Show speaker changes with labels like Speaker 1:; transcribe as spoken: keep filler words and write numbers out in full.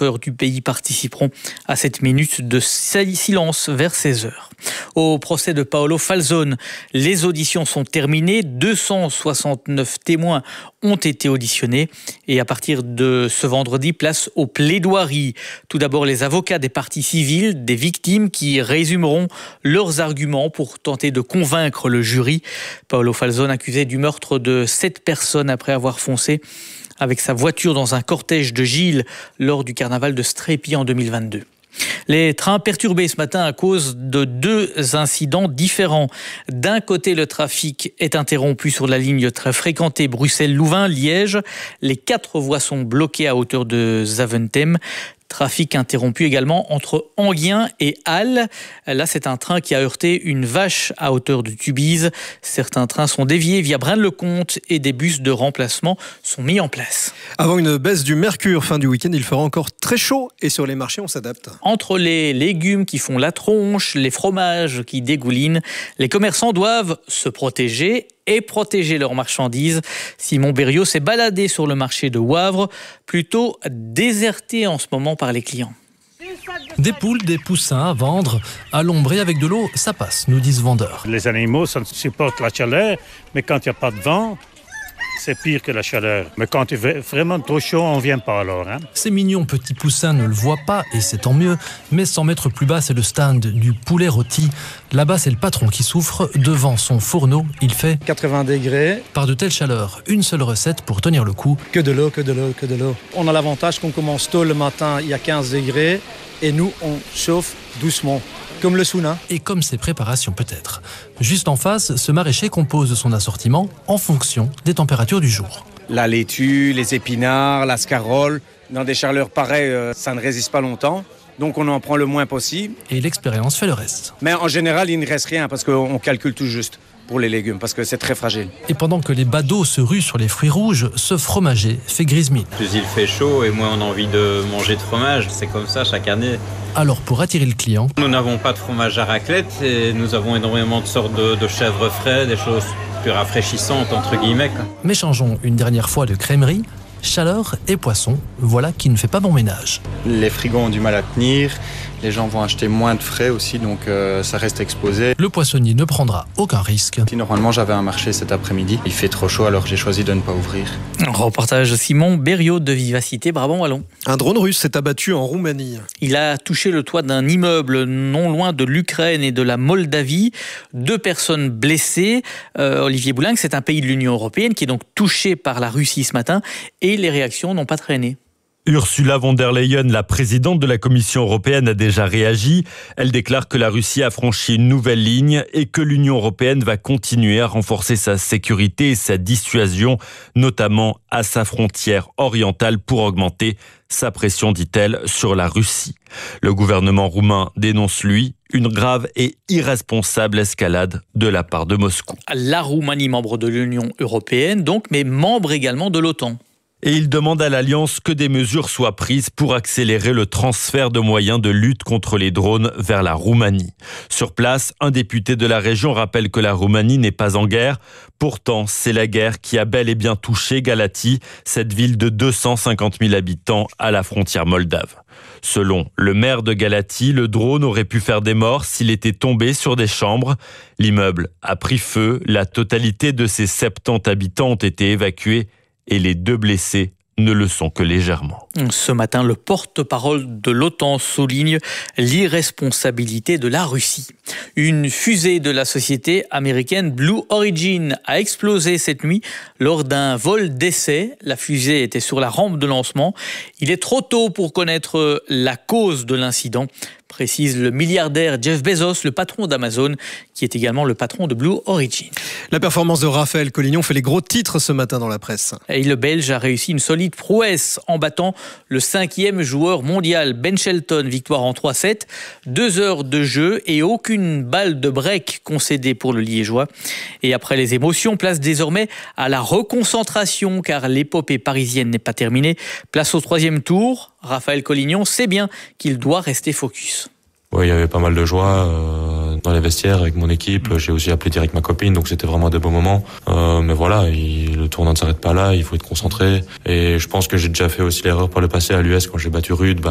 Speaker 1: surfeurs du pays participeront à cette minute de silence vers seize heures. Au procès de Paolo Falzone, les auditions sont terminées. deux cent soixante-neuf témoins ont été auditionnés. Et à partir de ce vendredi, place aux plaidoiries. Tout d'abord, les avocats des parties civiles, des victimes qui résumeront leurs arguments pour tenter de convaincre le jury. Paolo Falzone accusé du meurtre de sept personnes après avoir foncé avec sa voiture dans un cortège de Gilles lors du carnaval de Strépy en deux mille vingt-deux. Les trains perturbés ce matin à cause de deux incidents différents. D'un côté, le trafic est interrompu sur la ligne très fréquentée Bruxelles-Louvain-Liège. Les quatre voies sont bloquées à hauteur de Zaventem. Trafic interrompu également entre Enghien et Halle. Là, c'est un train qui a heurté une vache à hauteur de Tubize. Certains trains sont déviés via Braine-le-Comte et des bus de remplacement sont mis en place.
Speaker 2: Avant une baisse du mercure fin du week-end, il fera encore très chaud et sur les marchés, on s'adapte.
Speaker 1: Entre les légumes qui font la tronche, les fromages qui dégoulinent, les commerçants doivent se protéger et protéger leurs marchandises. Simon Berriot s'est baladé sur le marché de Wavre, plutôt déserté en ce moment par les clients.
Speaker 3: Des poules, des poussins à vendre, à l'ombre et avec de l'eau, ça passe, nous disent vendeurs.
Speaker 4: Les animaux, ça supporte la chaleur, mais quand il n'y a pas de vent, c'est pire que la chaleur. Mais quand il fait vraiment trop chaud, on ne vient pas alors. Hein.
Speaker 3: Ces mignons petits poussins ne le voient pas, et c'est tant mieux. Mais cent mètres plus bas, c'est le stand du poulet rôti. Là-bas, c'est le patron qui souffre. Devant son fourneau, il fait
Speaker 5: quatre-vingts degrés.
Speaker 3: Par de telles chaleurs, une seule recette pour tenir le coup.
Speaker 5: Que de l'eau, que de l'eau, que de l'eau. On a l'avantage qu'on commence tôt le matin, il y a quinze degrés. Et nous, on chauffe doucement. Comme le sauna.
Speaker 3: Et comme ses préparations peut-être. Juste en face, ce maraîcher compose son assortiment en fonction des températures du jour.
Speaker 6: La laitue, les épinards, la scarole, dans des chaleurs pareilles, ça ne résiste pas longtemps. Donc on en prend le moins possible.
Speaker 3: Et l'expérience fait le reste.
Speaker 6: Mais en général, il ne reste rien parce qu'on calcule tout juste pour les légumes, parce que c'est très fragile.
Speaker 3: Et pendant que les badauds se ruent sur les fruits rouges, ce fromager fait grise mine.
Speaker 7: Plus il fait chaud et moins on a envie de manger de fromage. C'est comme ça chaque année.
Speaker 3: Alors pour attirer le client,
Speaker 7: nous n'avons pas de fromage à raclette et nous avons énormément de sortes de, de chèvres frais, des choses plus rafraîchissantes entre guillemets.
Speaker 3: Mais changeons une dernière fois de crèmerie. Chaleur et poisson, voilà qui ne fait pas bon ménage.
Speaker 8: Les frigos ont du mal à tenir, les gens vont acheter moins de frais aussi, donc euh, ça reste exposé.
Speaker 3: Le poissonnier ne prendra aucun risque.
Speaker 8: Si normalement j'avais un marché cet après-midi, il fait trop chaud alors j'ai choisi de ne pas ouvrir.
Speaker 1: Reportage Simon Berriot de Vivacité Brabant-Wallon.
Speaker 2: Un drone russe s'est abattu en Roumanie.
Speaker 1: Il a touché le toit d'un immeuble non loin de l'Ukraine et de la Moldavie. Deux personnes blessées. Euh, Olivier Boulingue, c'est un pays de l'Union européenne qui est donc touché par la Russie ce matin et les réactions n'ont pas traîné.
Speaker 9: Ursula von der Leyen, la présidente de la Commission européenne, a déjà réagi. Elle déclare que la Russie a franchi une nouvelle ligne et que l'Union européenne va continuer à renforcer sa sécurité et sa dissuasion, notamment à sa frontière orientale pour augmenter sa pression, dit-elle, sur la Russie. Le gouvernement roumain dénonce, lui, une grave et irresponsable escalade de la part de Moscou.
Speaker 1: La Roumanie, membre de l'Union européenne, donc, mais membre également de l'OTAN.
Speaker 9: Et il demande à l'Alliance que des mesures soient prises pour accélérer le transfert de moyens de lutte contre les drones vers la Roumanie. Sur place, un député de la région rappelle que la Roumanie n'est pas en guerre. Pourtant, c'est la guerre qui a bel et bien touché Galați, cette ville de deux cent cinquante mille habitants à la frontière moldave. Selon le maire de Galați, le drone aurait pu faire des morts s'il était tombé sur des chambres. L'immeuble a pris feu, la totalité de ses soixante-dix habitants ont été évacués et les deux blessés ne le sont que légèrement.
Speaker 1: Ce matin, le porte-parole de l'OTAN souligne l'irresponsabilité de la Russie. Une fusée de la société américaine Blue Origin a explosé cette nuit lors d'un vol d'essai. La fusée était sur la rampe de lancement. Il est trop tôt pour connaître la cause de l'incident, précise le milliardaire Jeff Bezos, le patron d'Amazon, qui est également le patron de Blue Origin.
Speaker 2: La performance de Raphaël Collignon fait les gros titres ce matin dans la presse.
Speaker 1: Et le Belge a réussi une solide prouesse en battant le cinquième joueur mondial Ben Shelton, victoire en trois sept, deux heures de jeu et aucune balle de break concédée pour le Liégeois. Et après les émotions, place désormais à la reconcentration car l'épopée parisienne n'est pas terminée. Place au troisième tour. Raphaël Collignon sait bien qu'il doit rester focus.
Speaker 10: Oui, il y avait pas mal de joie euh, dans les vestiaires avec mon équipe. J'ai aussi appelé direct ma copine, donc c'était vraiment des beaux moments. Euh, mais voilà, il, le tournoi ne s'arrête pas là, il faut être concentré. Et je pense que j'ai déjà fait aussi l'erreur par le passé à l'U S quand j'ai battu Rude. Bah,